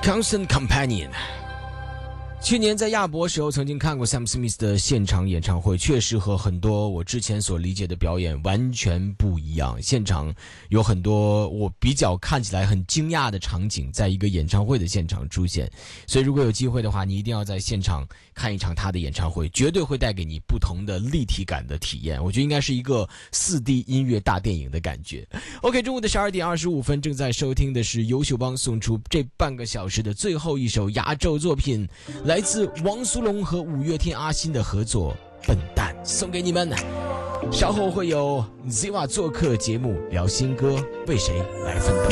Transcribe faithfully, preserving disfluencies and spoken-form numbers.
Constant Companion。去年在亚博时候曾经看过 Sam Smith 的现场演唱会，确实和很多我之前所理解的表演完全不一样。现场有很多我比较看起来很惊讶的场景在一个演唱会的现场出现，所以如果有机会的话，你一定要在现场看一场他的演唱会，绝对会带给你不同的立体感的体验。我觉得应该是一个 四 D 音乐大电影的感觉。 OK， 中午的十二点二十五分，正在收听的是优秀帮送出这半个小时的最后一首压轴作品，来自王苏泷和五月天阿信的合作《笨蛋》，送给你们。稍后会有 Ziva 做客节目，聊新歌，为谁来奋斗。